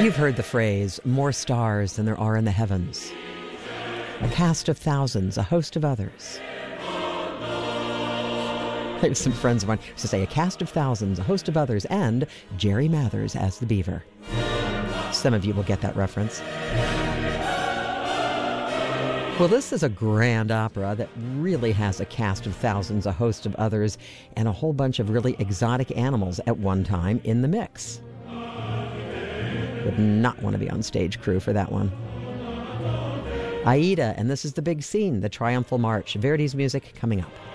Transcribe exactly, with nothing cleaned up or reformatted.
You've heard the phrase, more stars than there are in the heavens. A cast of thousands, a host of others. There's some friends of mine who used to say, a cast of thousands, a host of others, and Jerry Mathers as the beaver. Some of you will get that reference. Well, this is a grand opera that really has a cast of thousands, a host of others, and a whole bunch of really exotic animals at one time in the mix. Would not want to be on stage crew for that one. Aida, and this is the big scene, the Triumphal March. Verdi's music coming up.